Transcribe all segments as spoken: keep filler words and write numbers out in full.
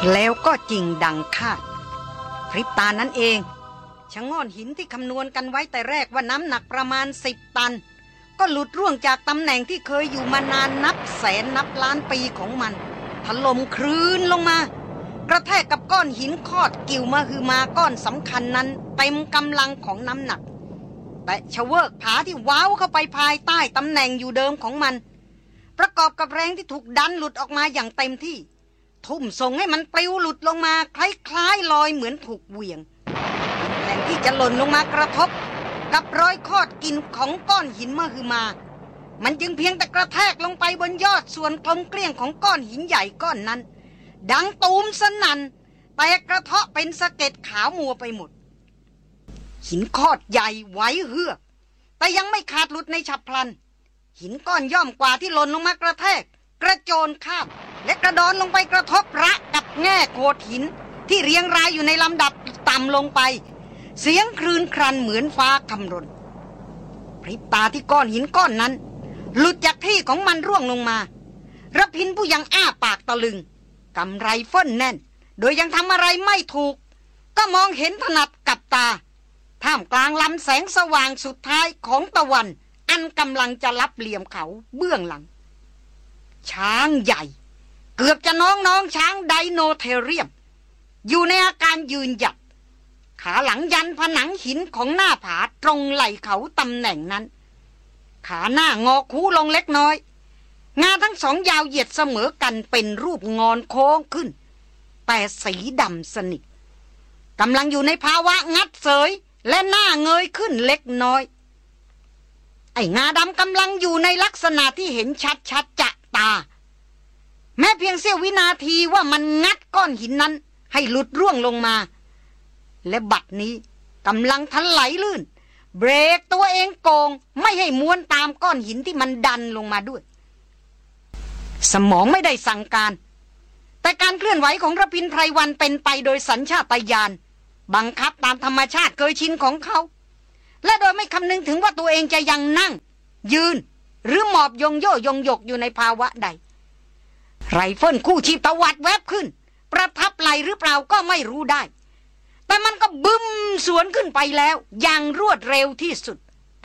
แล้วก็จริงดังคาดพริบตานั้นเองชะง่อนหินที่คำนวณกันไว้แต่แรกว่าน้ำหนักประมาณสิบตันก็หลุดร่วงจากตำแหน่งที่เคยอยู่มานานนับแสนนับล้านปีของมันถล่มคลื่นลงมากระแทกกับก้อนหินคอดกิ่วมหึมาก้อนสำคัญนั้นเต็มกำลังของน้ำหนักแต่ชะเวิกผาที่ว้าวเข้าไปภายใต้ตำแหน่งอยู่เดิมของมันประกอบกับแรงที่ถูกดันหลุดออกมาอย่างเต็มที่ทุ่มส่งให้มันปลิวหลุดลงมาคล้ายๆลอยเหมือนถูกเหวี่ยงแทนที่จะหล่นลงมากระทบกับรอยคอดกินของก้อนหินมหึมามันจึงเพียงแต่กระแทกลงไปบนยอดส่วนกลมเกลี้ยงของก้อนหินใหญ่ก้อนนั้นดังตูมสนั่นแตกกระเทาะเป็นสะเก็ดขาวมัวไปหมดหินคอดใหญ่ไหวเฮือกแต่ยังไม่ขาดหลุดในฉับพลันหินก้อนย่อมกว่าที่หล่นลงมากระแทกกระโจนข้ามและกระดอนลงไปกระทบระกับแง่โขดหินที่เรียงรายอยู่ในลำดับต่ำลงไปเสียงครืนครันเหมือนฟ้าคำรนพริบตาที่ก้อนหินก้อนนั้นหลุดจากที่ของมันร่วงลงมาระพินผู้ยังอ้าปากตะลึงกำไรเฟ้นแน่นโดยยังทำอะไรไม่ถูกก็มองเห็นถนัดกับตาท่ามกลางลำแสงสว่างสุดท้ายของตะวันอันกำลังจะลับเหลี่ยมเขาเบื้องหลังช้างใหญ่เกือบจะน้องน้องช้างไดโนเทเรียมอยู่ในอาการยืนหยัดขาหลังยันผนังหินของหน้าผาตรงไหล่เขาตำแหน่งนั้นขาหน้างอคูลงเล็กน้อยงาทั้งสองยาวเหยียดเสมอกันเป็นรูปงอนโค้งขึ้นแต่สีดำสนิทกำลังอยู่ในภาวะงัดเสยและหน้าเงยขึ้นเล็กน้อยไอ้งาดำกำลังอยู่ในลักษณะที่เห็นชัดชัดจะตาแม้เพียงเสี้ยววินาทีว่ามันงัดก้อนหินนั้นให้หลุดร่วงลงมาและบัดนี้กำลังทันไหลลื่นเบรกตัวเองโกงไม่ให้ม้วนตามก้อนหินที่มันดันลงมาด้วยสมองไม่ได้สั่งการแต่การเคลื่อนไหวของระพินไพรวันเป็นไปโดยสัญชาตญาณบังคับตามธรรมชาติเคยชินของเขาและโดยไม่คำนึงถึงว่าตัวเองจะยังนั่งยืนหรือหมอบยงโย่ยงหยกอยู่ในภาวะใดไรเฟิลคู่ชีพตวัดแวบขึ้นประทับไหลหรือเปล่าก็ไม่รู้ได้แต่มันก็บึ้มสวนขึ้นไปแล้วอย่างรวดเร็วที่สุด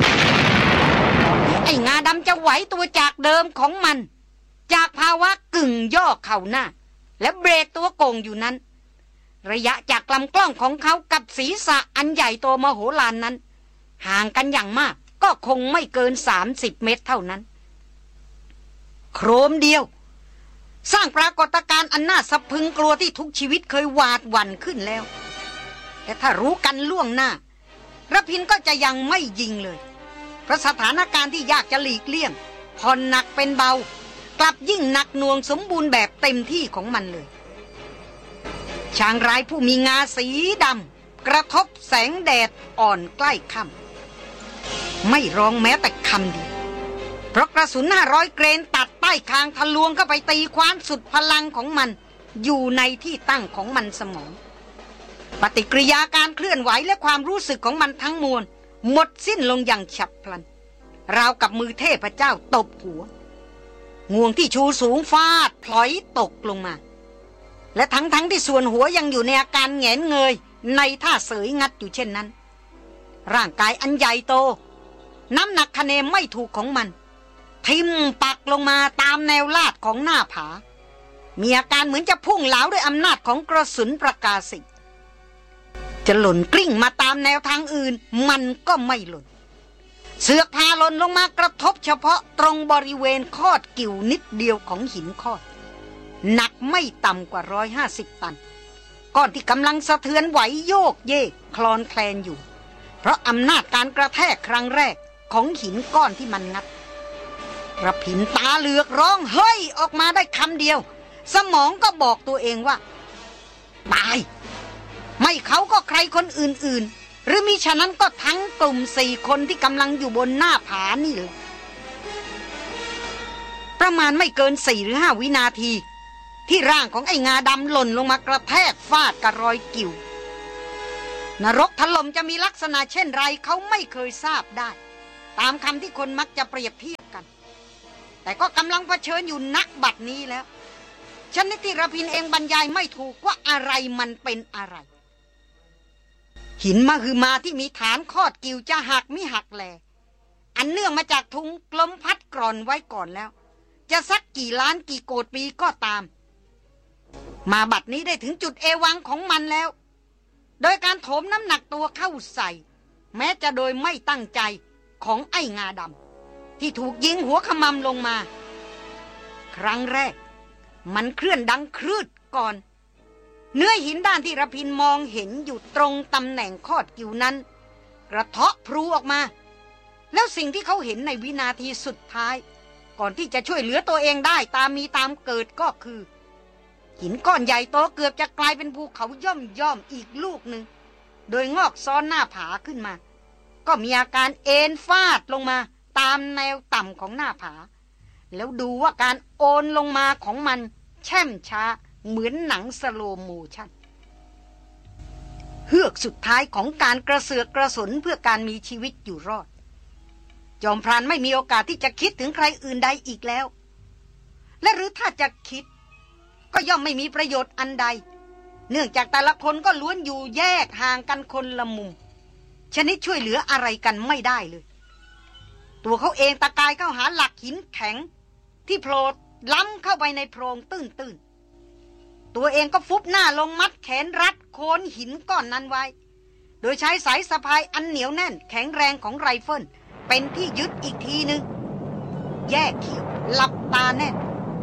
ไอ้งาดำจะไหวตัวจากเดิมของมันจากภาวะกึ่งย่อเข่าหน้าและเบรกตัวโกงอยู่นั้นระยะจากลำกล้องของเขากับศีรษะอันใหญ่โตมโหฬารนั้นห่างกันอย่างมากก็คงไม่เกินสามสิบเมตรเท่านั้นโครมเดียวสร้างปรากฏการณ์อันน่าสะพรึงกลัวที่ทุกชีวิตเคยหวาดหวั่นขึ้นแล้วแต่ถ้ารู้กันล่วงหน้าระพินก็จะยังไม่ยิงเลยเพราะสถานการณ์ที่ยากจะหลีกเลี่ยงผ่อนหนักเป็นเบากลับยิ่งหนักหน่วงสมบูรณ์แบบเต็มที่ของมันเลยช้างร้ายผู้มีงาสีดำกระทบแสงแดดอ่อนใกล้ค่ำไม่ร้องแม้แต่คำเดียวเพราะกระสุนห้าร้อยเกรนตัดใต้คางทะลวงเข้าไปตีคว้านสุดพลังของมันอยู่ในที่ตั้งของมันสมองปฏิกิริยาการเคลื่อนไหวและความรู้สึกของมันทั้งมวลหมดสิ้นลงอย่างฉับพลันราวกับมือเทพเจ้าตบหัวงวงที่ชูสูงฟาดพลอยตกลงมาและทั้งๆ ท, ที่ส่วนหัวยังอยู่ในอาการแหงนเงยในท่าเสยงัดอยู่เช่นนั้นร่างกายอันใหญ่โตน้ำหนักคะเนไม่ถูกของมันทิ่มปักลงมาตามแนวลาดของหน้าผามีอาการเหมือนจะพุ่งเหลาด้วยอำนาจของกระสุนประกาศิกจะหล่นกลิ้งมาตามแนวทางอื่นมันก็ไม่หล่นเสือกพาหล่นลงมากระทบเฉพาะตรงบริเวณคอดกิ่วนิดเดียวของหินคอดหนักไม่ต่ำกว่าร้อยห้าสิบตันก้อนที่กำลังสะเทือนไหวโยกเยกคลอนแคลนอยู่เพราะอำนาจการกระแทกครั้งแรกของหินก้อนที่มันงัดระพินตาเหลือกร้องเฮ้ยออกมาได้คำเดียวสมองก็บอกตัวเองว่าตายไม่เขาก็ใครคนอื่นๆหรือมิฉะนั้นก็ทั้งกลุ่มสี่คนที่กำลังอยู่บนหน้าผานี่เลยประมาณไม่เกินสี่หรือห้าวินาทีที่ร่างของไอ้งาดำหล่นลงมากระแทกฟาดกับรอยกิ่วนรกถล่มจะมีลักษณะเช่นไรเขาไม่เคยทราบได้ตามคำที่คนมักจะเปรียบเทียบกันแต่ก็กำลังเผชิญอยู่ณบัดนี้แล้วชนิดที่ระพินเองบรรยายไม่ถูกว่าอะไรมันเป็นอะไรหินมหึมาที่มีฐานคอดกิ่วจะหักมิหักแลอันเนื่องมาจากทุงลมพัดกร่อนไว้ก่อนแล้วจะสักกี่ล้านกี่โกฏปีก็ตามมาบัดนี้ได้ถึงจุดเอวังของมันแล้วโดยการโถมน้ำหนักตัวเข้าใส่แม้จะโดยไม่ตั้งใจของไอ้งาดำที่ถูกยิงหัวขมำลงมาครั้งแรกมันเคลื่อนดังครืดก่อนเนื้อหินด้านที่ระพินมองเห็นอยู่ตรงตำแหน่งคอดกิ่วนั้นกระเทาะพลูออกมาแล้วสิ่งที่เขาเห็นในวินาทีสุดท้ายก่อนที่จะช่วยเหลือตัวเองได้ตามมีตามเกิดก็คือหินก้อนใหญ่โตเกือบจะกลายเป็นภูเขาย่อมย่อมอีกลูกหนึ่งโดยงอกซ้อนหน้าผาขึ้นมาก็มีอาการเอ็นฟาดลงมาตามแนวต่ำของหน้าผาแล้วดูว่าการโอนลงมาของมันแช่มช้าเหมือนหนังสโลโมชั่นเฮือกสุดท้ายของการกระเสือกกระสนเพื่อการมีชีวิตอยู่รอดจอมพรานไม่มีโอกาสที่จะคิดถึงใครอื่นใดอีกแล้วและหรือถ้าจะคิดก็ย่อมไม่มีประโยชน์อันใดเนื่องจากแต่ละคนก็ล้วนอยู่แยกห่างกันคนละมุมชนิดช่วยเหลืออะไรกันไม่ได้เลยตัวเขาเองตะกายเข้าหาหลักหินแข็งที่โผล่ล้ำเข้าไปในโพรงตื้นๆตัวเองก็ฟุบหน้าลงมัดแขนรัดโคนหินก้อนนั้นไว้โดยใช้สายสะพายอันเหนียวแน่นแข็งแรงของไรเฟิลเป็นที่ยึดอีกทีนึงแยกเขี้ยวหลับตาแน่น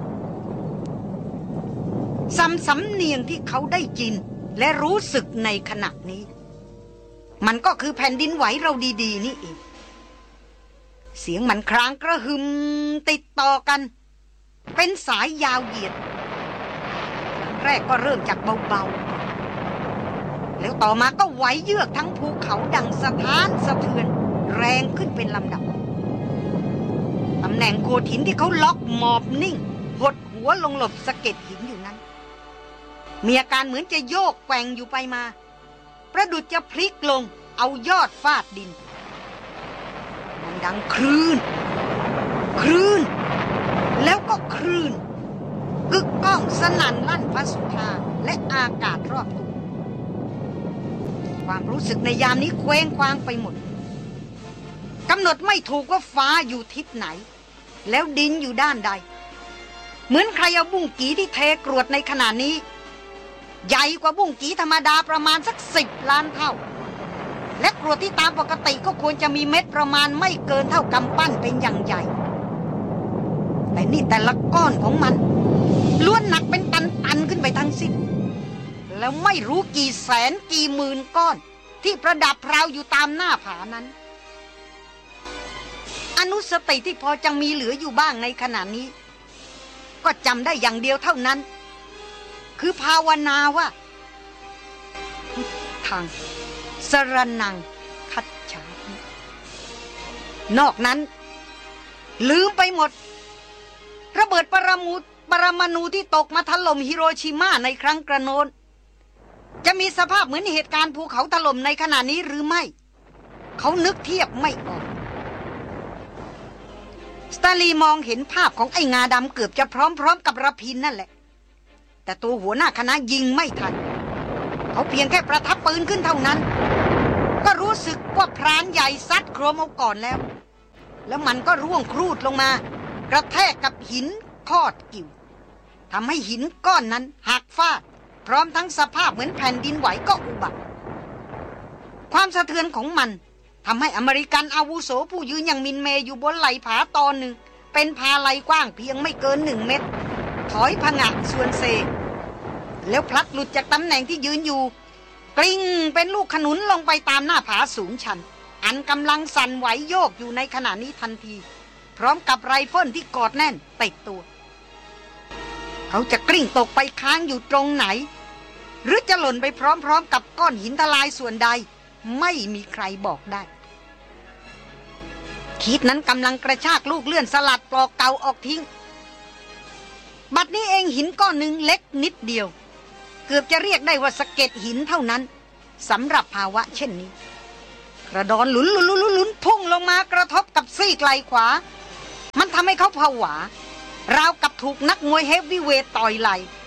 ซ้ำสำเนียงที่เขาได้ยินและรู้สึกในขณะนี้มันก็คือแผ่นดินไหวเราดีๆนี่เองเสียงมันครางกระหึ่มติดต่อกันเป็นสายยาวเหยียดแรกก็เริ่มจากเบาๆแล้วต่อมาก็ไหวเยือกทั้งภูเขาดังสะท้านสะเทือนแรงขึ้นเป็นลำดับตำแหน่งโขดหินที่เขาล็อกหมอบนิ่งหดหัวลงหลบสะเก็ดหินอยู่นั้นมีอาการเหมือนจะโยกแกว่งอยู่ไปมาประดุจจะพลิกลงเอายอดฟาดดินมันดังคลื่นคลื่นแล้วก็คลื่นกึกก้องสนั่นลั่นฟ้าสุธาและอากาศรอบตัวความรู้สึกในยามนี้เคว้งคว้างไปหมดกำหนดไม่ถูกว่าฟ้าอยู่ทิศไหนแล้วดินอยู่ด้านใดเหมือนใครเอาบุ้งกีที่เทกรวดในขณะนี้ใหญ่กว่าบุ้งกีธรรมดาประมาณสักสิบล้านเท่าและกรวดที่ตามปกติก็ควรจะมีเม็ดประมาณไม่เกินเท่ากำปั้นเป็นอย่างใหญ่แต่นี่แต่ละก้อนของมันล้วนหนักเป็นตันๆขึ้นไปทั้งสิ้นแล้วไม่รู้กี่แสนกี่หมื่นก้อนที่ประดับพราวอยู่ตามหน้าผานั้นอนุสติที่พอจังมีเหลืออยู่บ้างในขณะนี้ก็จำได้อย่างเดียวเท่านั้นคือภาวนาว่าพุทธังสรณังคัจฉามินอกนั้นลืมไปหมดระเบิดปรมาณูปรมาณูที่ตกมาถล่มฮิโรชิมาในครั้งกระโน้นจะมีสภาพเหมือนเหตุการณ์ภูเขาถล่มในขณะนี้หรือไม่เขานึกเทียบไม่ออกสตาลีมองเห็นภาพของไอ้งาดำเกือบจะพร้อมๆกับระพินนั่นแหละแต่ตัวหัวหน้าคณะยิงไม่ทันเขาเพียงแค่ประทับปืนขึ้นเท่านั้นก็รู้สึกว่าพรานใหญ่ซัดโครมเอาก่อนแล้วแล้วมันก็ร่วงครูดลงมากระแทกกับหินคอดกิ่วทำให้หินก้อนนั้นหักฟาดพร้อมทั้งสภาพเหมือนแผ่นดินไหวก็อุบัติความสะเทือนของมันทำให้อเมริกันอาวุโสผู้ยืนอย่างมินเมย์อยู่บนไหล่ผาตอนหนึ่งเป็นพาไหลกว้างเพียงไม่เกินหนึ่งเมตรถอยผงะส่วนเซแล้วพลัดหลุดจากตำแหน่งที่ยืนอยู่กลิ้งเป็นลูกขนุนลงไปตามหน้าผาสูงชันอันกำลังสั่นไหวโยกอยู่ในขณะนี้ทันทีพร้อมกับไรเฟิลที่กอดแน่นติดตัวเขาจะกลิ้งตกไปค้างอยู่ตรงไหนหรือจะหล่นไปพร้อมๆกับก้อนหินทลายส่วนใดไม่มีใครบอกได้คิดนั้นกำลังกระชากลูกเลื่อนสลัดปลอกเก่าออกทิ้งบัดนี้เองหินก้อนหนึ่งเล็กนิดเดียวเกือบจะเรียกได้ว่าสะเก็ดหินเท่านั้นสำหรับภาวะเช่นนี้กระดอนหลุนหลุนหลุนหลุนพุ่งลงมากระทบกับซี่ไกลขวามันทำให้เขาผวาราวกับถูกนักมวยเฮฟวีเวทต่อยไหล่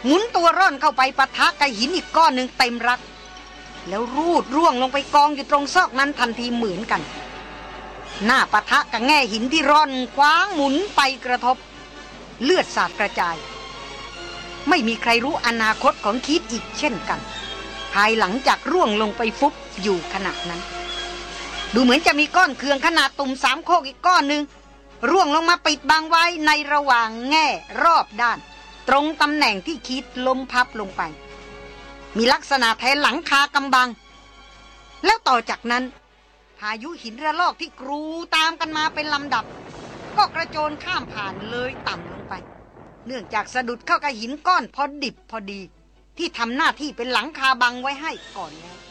หมุนตัวร่อนเข้าไปปะทะกับหินอีกก้อนหนึ่งเต็มรักแล้วรูดร่วงลงไปกองอยู่ตรงซอกนั้นทันทีเหมือนกันหน้าปะทะกับแง่หินที่ร่อนคว้างหมุนไปกระทบเลือดสาดกระจายไม่มีใครรู้อนาคตของคิดอีกเช่นกันภายหลังจากร่วงลงไปฟุบอยู่ขณะนั้นดูเหมือนจะมีก้อนเคืองขนาดตุ่มสามโคกอีกก้อนหนึ่งร่วงลงมาปิดบังไว้ในระหว่างแง่รอบด้านตรงตำแหน่งที่คิดล้มพับลงไปมีลักษณะแทนหลังคากำบังแล้วต่อจากนั้นพายุหินระลอกที่กรูตามกันมาเป็นลำดับก็กระโจนข้ามผ่านเลยต่ำลงไปเนื่องจากสะดุดเข้ากับหินก้อนพอดิบพอดีที่ทำหน้าที่เป็นหลังคาบังไว้ให้ก่อนแล้ว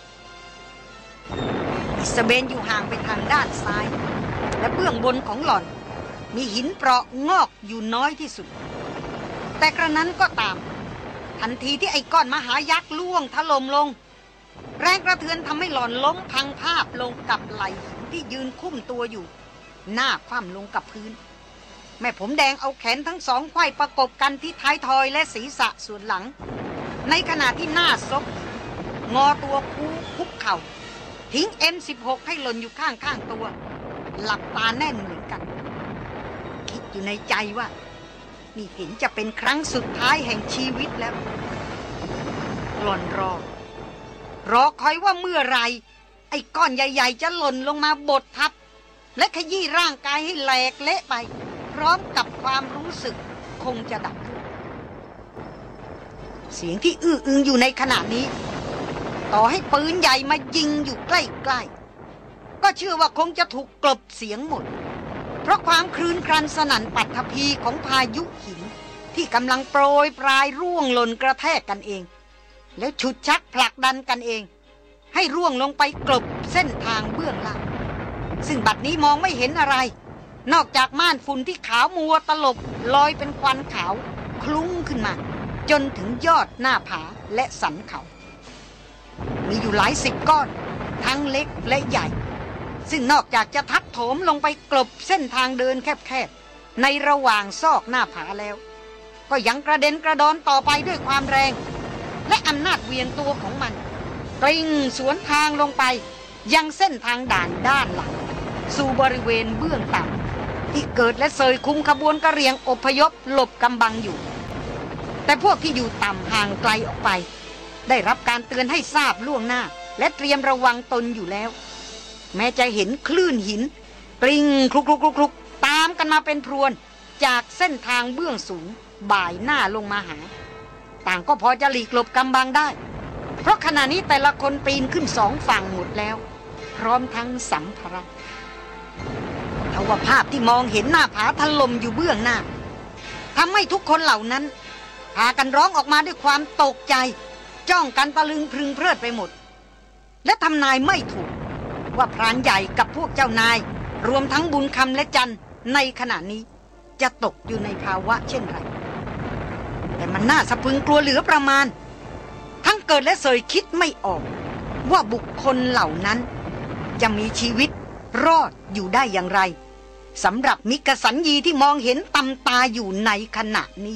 อิสเบนอยู่ห่างไปทางด้านซ้ายและเบื้องบนของหล่อนมีหินเปราะงอกอยู่น้อยที่สุดแต่กระนั้นก็ตามทันทีที่ไอ้ก้อนมหายักษ์ล่วงถล่มลงแรงกระเทือนทำให้หล่อนล้มพังภาพลงกับไหล่หินที่ยืนคุ้มตัวอยู่หน้าคว่ำลงกับพื้นแม่ผมแดงเอาแขนทั้งสองไขว้ประกบกันที่ท้ายทอยและศีรษะส่วนหลังในขณะที่หน้าซบงอตัวคูคุกเข่าทิ้ง เอ็ม สิบหก ให้หล่นอยู่ข้างๆตัวหลับตาแน่นเหมือนกันคิดอยู่ในใจว่านี่เห็นจะเป็นครั้งสุดท้ายแห่งชีวิตแล้วหล่อนรอรอคอยว่าเมื่อไรไอ้ก้อนใหญ่ๆจะหล่นลงมาบดทับและขยี้ร่างกายให้แหลกเละไปพร้อมกับความรู้สึกคงจะดับเสียงที่อื้ออึงอยู่ในขณะนี้ต่อให้ปืนใหญ่มายิงอยู่ใกล้ๆก็เชื่อว่าคงจะถูกกลบเสียงหมดเพราะความคลื่นครันสนั่นปัทภีของพายุหินที่กำลังโปรยปลายร่วงหล่นกระแทกกันเองแล้วฉุดชักผลักดันกันเองให้ร่วงลงไปกลบเส้นทางเบื้องล่างซึ่งบัดนี้มองไม่เห็นอะไรนอกจากม่านฝุ่นที่ขาวมัวตลบลอยเป็นควันขาวคลุ้งขึ้นมาจนถึงยอดหน้าผาและสันเขามีอยู่หลายสิบก้อนทั้งเล็กและใหญ่ซึ่งนอกจากจะทับโถมลงไปกลบเส้นทางเดินแคบๆในระหว่างซอกหน้าผาแล้วก็ยังกระเด็นกระดอนต่อไปด้วยความแรงและอำนาจเวียงตัวของมันกลิ้งสวนทางลงไปยังเส้นทางด่านด้านหลังสู่บริเวณเบื้องต่ำที่เกิดและเสยคุมขบวนกระเหรี่ยงอพยพหลบกำบังอยู่แต่พวกที่อยู่ต่ำห่างไกลออกไปได้รับการเตือนให้ทราบล่วงหน้าและเตรียมระวังตนอยู่แล้วแม้จะเห็นคลื่นหินปริงคลุกคลุกคลุกคลุกตามกันมาเป็นพรวนจากเส้นทางเบื้องสูงบ่ายหน้าลงมาหาต่างก็พอจะหลีกหลบกำบังได้เพราะขณะนี้แต่ละคนปีนขึ้นสองฝั่งหมดแล้วพร้อมทั้งสัมภาระทว่าภาพที่มองเห็นหน้าผาถล่มอยู่เบื้องหน้าทำให้ทุกคนเหล่านั้นพากันร้องออกมาด้วยความตกใจจ้องกันตะลึงพึงเพลิดไปหมดและทำนายไม่ถูกว่าพรานใหญ่กับพวกเจ้านายรวมทั้งบุญคำและจันในขณะนี้จะตกอยู่ในภาวะเช่นไรแต่มันน่าสะพรึงกลัวเหลือประมาณทั้งเกิดและเสยคิดไม่ออกว่าบุคคลเหล่านั้นจะมีชีวิตรอดอยู่ได้อย่างไรสำหรับมิกสัญญีที่มองเห็นตำตาอยู่ในขณะนี้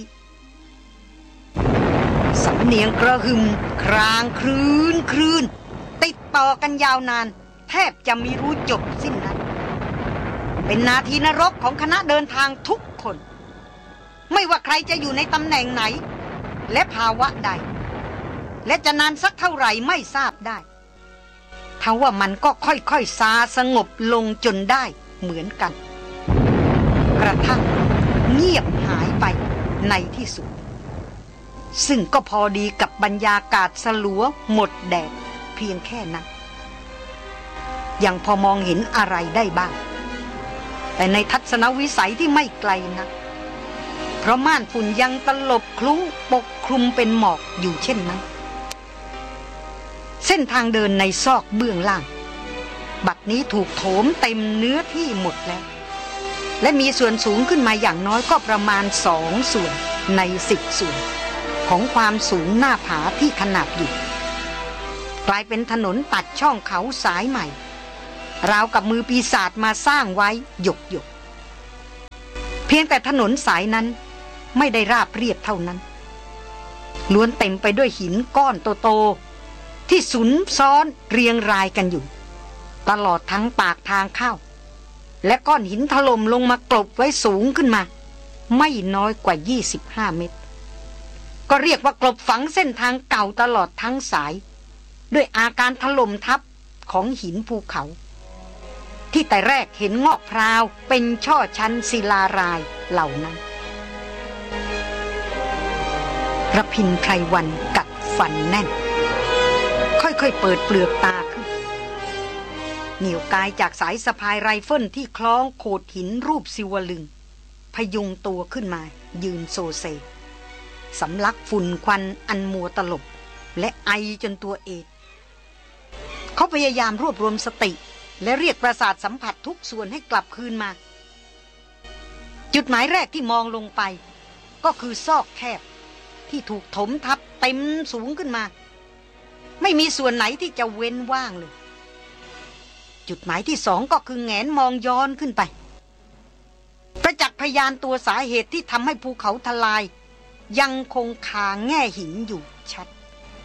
สำเนียงกระหึ่มครางครื้นครื้นติดต่อกันยาวนานแทบจะมีรู้จบสิ้นนั้นเป็นนาทีนรกของคณะเดินทางทุกคนไม่ว่าใครจะอยู่ในตำแหน่งไหนและภาวะใดและจะนานสักเท่าไหร่ไม่ทราบได้ทว่ามันก็ค่อยๆซาสงบลงจนได้เหมือนกันกระทั่งเงียบหายไปในที่สุดซึ่งก็พอดีกับบรรยากาศสลัวหมดแดดเพียงแค่นั้นยังพอมองเห็นอะไรได้บ้างแต่ในทัศนวิสัยที่ไม่ไกลนักเพราะม่านฝุ่นยังตลบคลุ้งปกคลุมเป็นหมอกอยู่เช่นนั้นเส้นทางเดินในซอกเบื้องล่างบัดนี้ถูกโถมเต็มเนื้อที่หมดแล้วและมีส่วนสูงขึ้นมาอย่างน้อยก็ประมาณสองส่วนในสิบส่วนของความสูงหน้าผาที่ขนาดอยู่กลายเป็นถนนตัดช่องเขาสายใหม่ราวกับมือปีศาจมาสร้างไว้หยกหยกเพียงแต่ถนนสายนั้นไม่ได้ราบเรียบเท่านั้นล้วนเต็มไปด้วยหินก้อนโตๆที่สุนซ้อนเรียงรายกันอยู่ตลอดทั้งปากทางเข้าและก้อนหินถล่มลงมากลบไว้สูงขึ้นมาไม่น้อยกว่ายี่สิบห้าเมตรก็เรียกว่ากลบฝังเส้นทางเก่าตลอดทั้งสายด้วยอาการถล่มทับของหินภูเขาที่แต่แรกเห็นงอกพราวเป็นช่อชั้นศิลารายเหล่านั้นระพินไพรวันกัดฟันแน่นค่อยๆเปิดเปลือกตาขึ้นเหนี่ยวกายจากสายสะพายไรเฟิลที่คล้องโขดหินรูปศิวลึงพยุงตัวขึ้นมายืนโซเซสำลักฝุ่นควันอันมัวตลบและไอจนตัวเอดเขาพยายามรวบรวมสติและเรียกประสาทสัมผัสทุกส่วนให้กลับคืนมาจุดหมายแรกที่มองลงไปก็คือซอกแคบที่ถูกถมทับเต็มสูงขึ้นมาไม่มีส่วนไหนที่จะเว้นว่างเลยจุดหมายที่สองก็คือแงนมองย้อนขึ้นไปประจักษ์พยานตัวสาเหตุที่ทำให้ภูเขาทลายยังคงคาแง่หินอยู่ชัด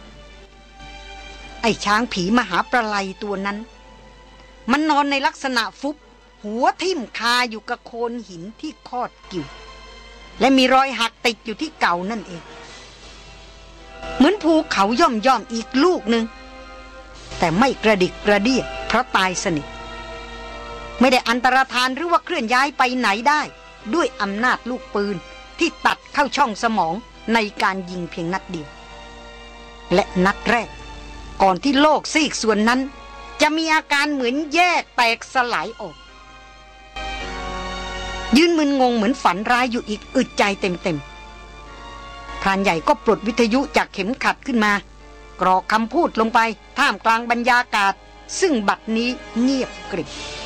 ไอ้ช้างผีมหาประไลตัวนั้นมันนอนในลักษณะฟุบหัวทิ่มคาอยู่กับโคนหินที่คอดกิ่วและมีรอยหักติดอยู่ที่เก่านั่นเองเหมือนภูเขาย่อมย่อมอีกลูกหนึ่งแต่ไม่กระดิกกระเดี้ยเพราะตายสนิทไม่ได้อันตรธานหรือว่าเคลื่อนย้ายไปไหนได้ด้วยอำนาจลูกปืนที่ตัดเข้าช่องสมองในการยิงเพียงนัดเดียวและนัดแรกก่อนที่โลกซีกส่วนนั้นจะมีอาการเหมือนแยกแตกสลายออกยืนมึนงงเหมือนฝันร้ายอยู่อีกอึดใจเต็มๆพรานใหญ่ก็ปลดวิทยุจากเข็มขัดขึ้นมากรอกคำพูดลงไปท่ามกลางบรรยากาศซึ่งบัดนี้เงียบกริบ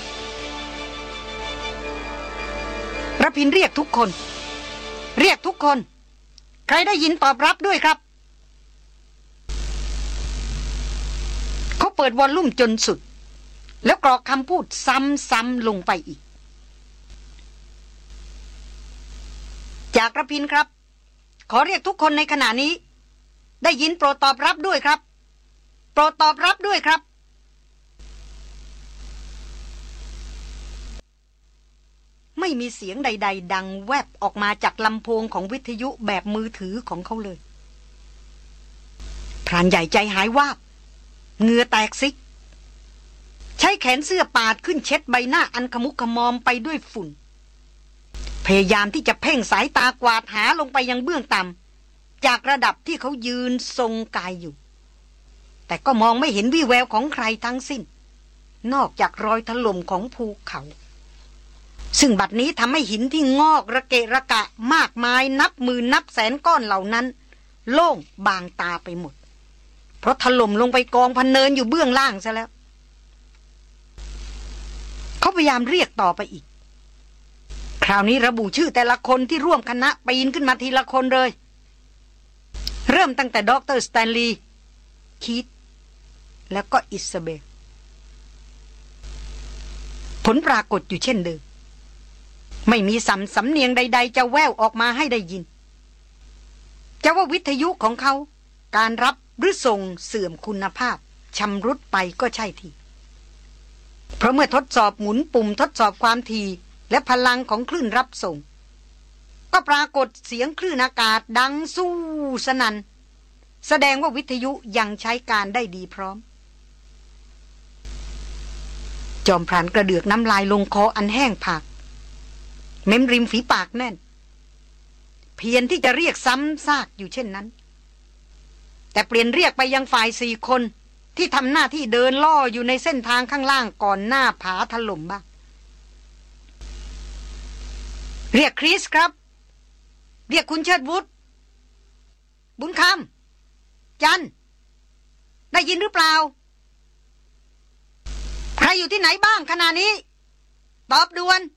ระพินเรียกทุกคนเรียกทุกคนใครได้ยินตอบรับด้วยครับเขาเปิดวอลลุ่มจนสุดแล้วกรอกคำพูดซ้ำๆลงไปอีกจากระพินครับขอเรียกทุกคนในขณะนี้ได้ยินโปรดตอบรับด้วยครับโปรดตอบรับด้วยครับไม่มีเสียงใดๆดังแวบออกมาจากลำโพงของวิทยุแบบมือถือของเขาเลยพรานใหญ่ใจหายวาบเหงื่อแตกซิกใช้แขนเสื้อปาดขึ้นเช็ดใบหน้าอันขมุกขมอมไปด้วยฝุ่นพยายามที่จะเพ่งสายตากวาดหาลงไปยังเบื้องต่ำจากระดับที่เขายืนทรงกายอยู่แต่ก็มองไม่เห็นวี่แววของใครทั้งสิ้นนอกจากรอยถล่มของภูเขาซึ่งบัดนี้ทำให้หินที่งอกระเกะระกะมากมายนับหมื่นนับแสนก้อนเหล่านั้นโล่งบางตาไปหมดเพราะถล่มลงไปกองพันเนินอยู่เบื้องล่างซะแล้วเขาพยายามเรียกต่อไปอีกคราวนี้ระบุชื่อแต่ละคนที่ร่วมคณะปีนขึ้นมาทีละคนเลยเริ่มตั้งแต่ด็อกเตอร์สแตนลีย์คีธแล้วก็อิซาเบลผลปรากฏอยู่เช่นเดิมไม่มีสำสำเนียงใดๆจะแว่วออกมาให้ได้ยินจะว่าวิทยุของเขาการรับหรือส่งเสื่อมคุณภาพชำรุดไปก็ใช่ทีเพราะเมื่อทดสอบหมุนปุ่มทดสอบความถี่และพลังของคลื่นรับส่งก็ปรากฏเสียงคลื่นอากาศดังสู้สนั่นแสดงว่าวิทยุยังใช้การได้ดีพร้อมจอมพรานกระเดือกน้ำลายลงคออันแห้งผากเม้มริมฝีปากแน่นเพียรที่จะเรียกซ้ำซากอยู่เช่นนั้นแต่เปลี่ยนเรียกไปยังฝ่ายสี่คนที่ทำหน้าที่เดินล่ออยู่ในเส้นทางข้างล่างก่อนหน้าผาถล่มบ้างเรียกคริสครับเรียกคุณเชิดวุฒิบุญคำจันได้ยินหรือเปล่าใครอยู่ที่ไหนบ้างขณะนี้ตอบด่วน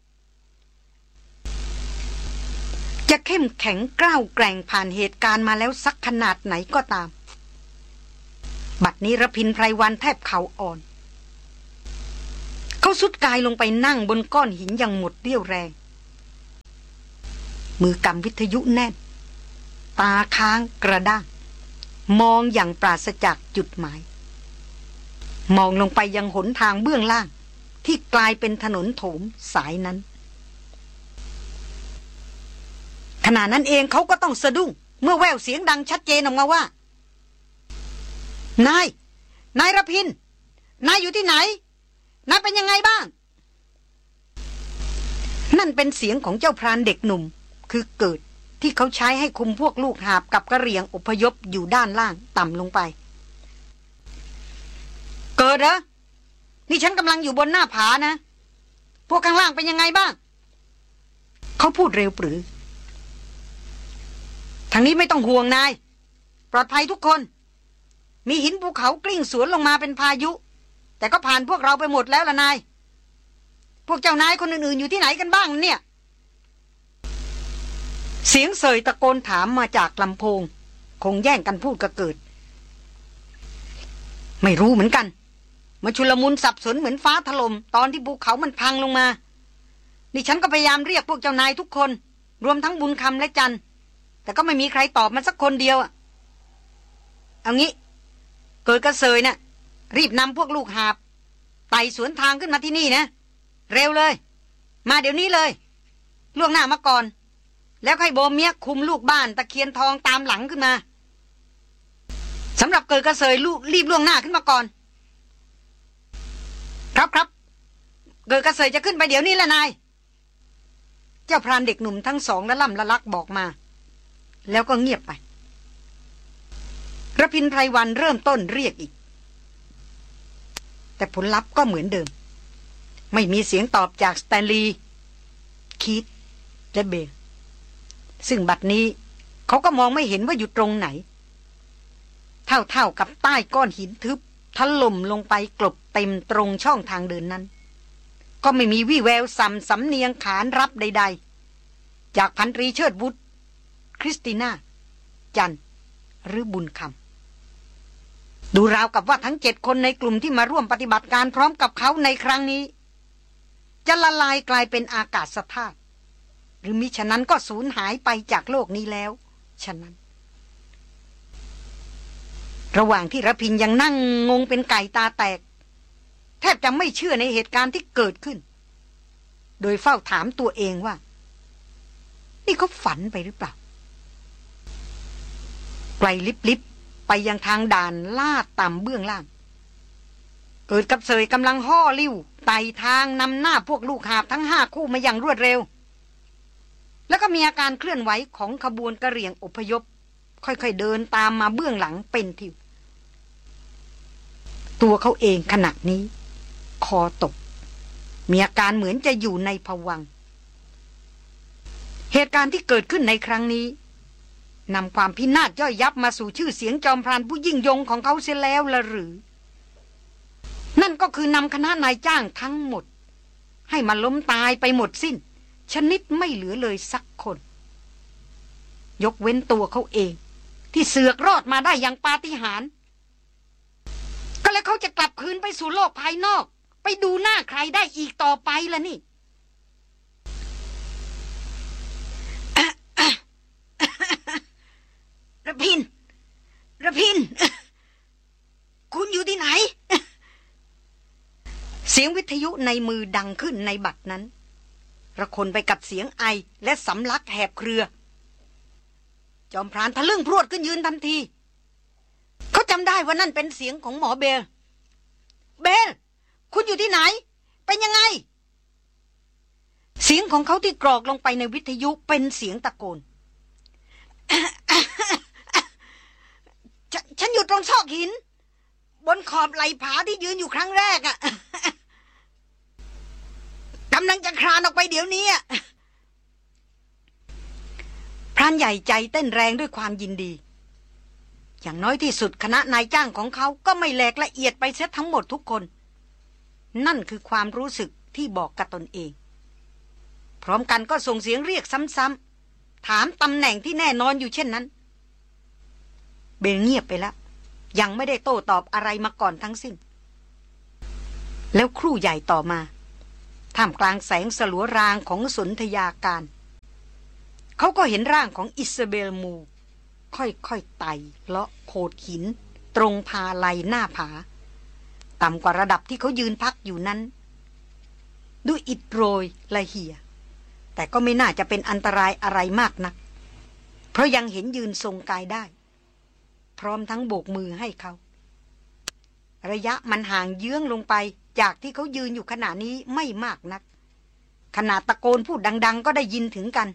จะเข้มแข็งกล้าวแกร่งผ่านเหตุการณ์มาแล้วสักขนาดไหนก็ตามบัดนี้ระพินไพรวันแทบเข่าอ่อนเขาสุดกายลงไปนั่งบนก้อนหินอย่างหมดเรี่ยวแรงมือกำวิทยุแน่นตาค้างกระด้างมองอย่างปราศจากจุดหมายมองลงไปยังหนทางเบื้องล่างที่กลายเป็นถนนโถมสายนั้นขณะนั้นเองเขาก็ต้องสะดุ้งเมื่อแววเสียงดังชัดเจนออกมาว่านายนายระพินนายอยู่ที่ไหนนายเป็นยังไงบ้างนั่นเป็นเสียงของเจ้าพรานเด็กหนุ่มคือเกิดที่เขาใช้ให้คุมพวกลูกหาบกับกระเหรี่ยงอพยพอยู่ด้านล่างต่ำลงไปเกิดเหรอนี่ฉันกำลังอยู่บนหน้าผานะพวกข้างล่างเป็นยังไงบ้างเขาพูดเร็วปรือทางนี้ไม่ต้องห่วงนายปลอดภัยทุกคนมีหินภูเขากลิ้งสวนลงมาเป็นพายุแต่ก็ผ่านพวกเราไปหมดแล้วล่ะนายพวกเจ้านายคนอื่นๆอยู่ที่ไหนกันบ้างเนี่ยเสียงเสยตะโกนถามมาจากลำโพงคงแย่งกันพูดก็เกิดไม่รู้เหมือนกันมาชุลมุนสับสนเหมือนฟ้าถล่มตอนที่ภูเขามันพังลงมานี่ฉันก็พยายามเรียกพวกเจ้านายทุกคนรวมทั้งบุญคำและจันแต่ก็ไม่มีใครตอบมันสักคนเดียวอ่ะเอางี้เกิดกระเซยนะ่ะรีบนำพวกลูกหาบไต่สวนทางขึ้นมาที่นี่นะเร็วเลยมาเดี๋ยวนี้เลยล่วงหน้ามาก่อนแล้วให้โบเมียคุมลูกบ้านตะเคียนทองตามหลังขึ้นมาสำหรับเกิดกระเซยลูกรีบล่วงหน้าขึ้นมาก่อนครับครับเกิดกระเซยจะขึ้นไปเดี๋ยวนี้แหละนายเจ้าพรานเด็กหนุ่มทั้งสองละล่ำละลักบอกมาแล้วก็เงียบไประพินไพรวันเริ่มต้นเรียกอีกแต่ผลลัพธ์ก็เหมือนเดิมไม่มีเสียงตอบจากสแตนลีย์คีธและเบลซึ่งบัดนี้เขาก็มองไม่เห็นว่าอยู่ตรงไหนเท่าๆกับใต้ก้อนหินทึบถล่มลงไปกลบเต็มตรงช่องทางเดินนั้นก็ไม่มีวี่แววสัมสำเนียงขานรับใดๆจากพันตรีเชิดวุฒิคริสติน่าจันหรือบุญคำดูราวกับว่าทั้งเจ็ดคนในกลุ่มที่มาร่วมปฏิบัติการพร้อมกับเขาในครั้งนี้จะละลายกลายเป็นอากาศธาตุหรือมิฉะนั้นก็สูญหายไปจากโลกนี้แล้วฉะนั้นระหว่างที่ระพินยังนั่งงงเป็นไก่ตาแตกแทบจะไม่เชื่อในเหตุการณ์ที่เกิดขึ้นโดยเฝ้าถามตัวเองว่านี่เขาฝันไปหรือเปล่าไกลลิบๆไปยังทางด่านลาดต่ำเบื้องล่างเกิดกับเสยกำลังห่อลิ้วไต่ทางนำหน้าพวกลูกหาบทั้งห้าคู่มาอย่างรวดเร็วแล้วก็มีอาการเคลื่อนไหวของขบวนกระเหรี่ยงอพยพค่อยๆเดินตามมาเบื้องหลังเป็นทิวตัวเขาเองขณะนี้คอตกมีอาการเหมือนจะอยู่ในภวังค์เหตุการณ์ที่เกิดขึ้นในครั้งนี้นำความพินาศย่อยยับมาสู่ชื่อเสียงจอมพรานผู้ยิ่งยงของเขาเสียแล้วละหรือนั่นก็คือนำคณะนายจ้างทั้งหมดให้มาล้มตายไปหมดสิ้นชนิดไม่เหลือเลยสักคนยกเว้นตัวเขาเองที่เสือกรอดมาได้อย่างปาฏิหาริย์ก็แล้วเขาจะกลับคืนไปสู่โลกภายนอกไปดูหน้าใครได้อีกต่อไปล่ะนี่ระพินระพินคุณอยู่ที่ไหนเสียงวิทยุในมือดังขึ้นในบัดนั้นระคนไปกับเสียงไอและสำลักแหบเครือจอมพรานทะลึ่งพรวดขึ้นยืนทันทีเขาจำได้ว่านั่นเป็นเสียงของหมอเบลเบลคุณอยู่ที่ไหนเป็นยังไงเสียงของเขาที่กรอกลงไปในวิทยุเป็นเสียงตะโกน ฉ, ฉันอยู่ตรงซอกหินบนขอบไหล่ผาที่ยืนอยู่ครั้งแรกอะ กำลังจะคลานออกไปเดี๋ยวนี้พรานใหญ่ใจเต้นแรงด้วยความยินดีอย่างน้อยที่สุดคณะนายจ้างของเขาก็ไม่แหลกละเอียดไปเสียทั้งหมดทุกคนนั่นคือความรู้สึกที่บอกกับตนเองพร้อมกันก็ส่งเสียงเรียกซ้ำๆถามตำแหน่งที่แน่นอนอยู่เช่นนั้นเบลเงียบไปแล้วยังไม่ได้โต้ตอบอะไรมาก่อนทั้งสิ้นแล้วครู่ใหญ่ต่อมาท่ามกลางแสงสลัวรางของสนธยาการเขาก็เห็นร่างของอิซาเบลมูค่อยๆไต่เลาะโขดหินตรงพาไหลหน้าผาต่ำกว่าระดับที่เขายืนพักอยู่นั้นด้วยอิฐโรยละเหี่ยแต่ก็ไม่น่าจะเป็นอันตรายอะไรมากนักเพราะยังเห็นยืนทรงกายได้พร้อมทั้งโบกมือให้เขาระยะมันห่างเยื้องลงไปจากที่เขายืนอยู่ขณะนี้ไม่มากนักขนาดตะโกนพูดดังๆก็ได้ยินถึงกัน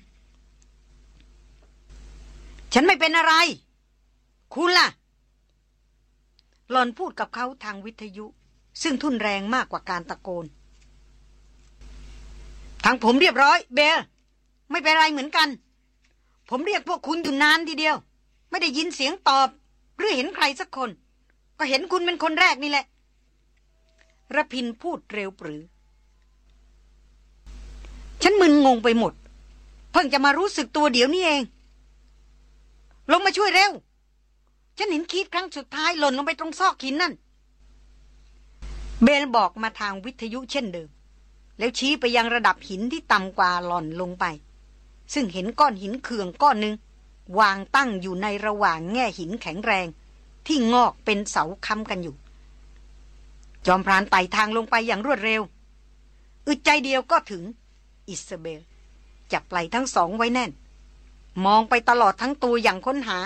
ฉันไม่เป็นอะไรคุณล่ะหล่อนพูดกับเขาทางวิทยุซึ่งทุ่นแรงมากกว่าการตะโกนทางผมเรียบร้อยเบลไม่เป็นไรเหมือนกันผมเรียกพวกคุณอยู่นานทีเดียวไม่ได้ยินเสียงตอบหรือเห็นใครสักคนก็เห็นคุณเป็นคนแรกนี่แหละระพินพูดเร็วปรือฉันมึนงงไปหมดเพิ่งจะมารู้สึกตัวเดี๋ยวนี้เองลงมาช่วยเร็วฉันเห็นคีดครั้งสุดท้ายหล่นลงไปตรงซอกหินนั่นเบลบอกมาทางวิทยุเช่นเดิมแล้วชี้ไปยังระดับหินที่ต่ำกว่าหล่อนลงไปซึ่งเห็นก้อนหินเขื่องก้อนหนึ่งวางตั้งอยู่ในระหว่างแง่หินแข็งแรงที่งอกเป็นเสาค้ำกันอยู่จอมพรานไต่ทางลงไปอย่างรวดเร็วอึดใจเดียวก็ถึงอิซาเบลจับไหล่ทั้งสองไว้แน่นมองไปตลอดทั้งตัวอย่างค้นหา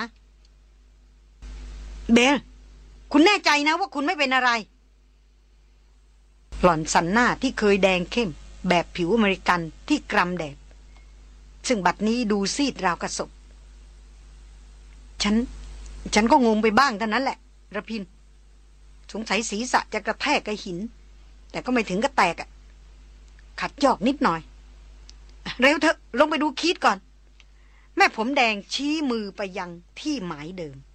เบลคุณแน่ใจนะว่าคุณไม่เป็นอะไรหล่อนสันหน้าที่เคยแดงเข้มแบบผิวอเมริกันที่กรำแดดซึ่งบัดนี้ดูซีดราวกระสบฉันฉันก็งงไปบ้างเท่านั้นแหละระพินสงสัยศีรษะจะกระแทกกับหินแต่ก็ไม่ถึงกับแตกอะขัดยอกนิดหน่อยเร็วเถอะลงไปดูคีดก่อนแม่ผมแดงชี้มือไปยังที่หมายเดิม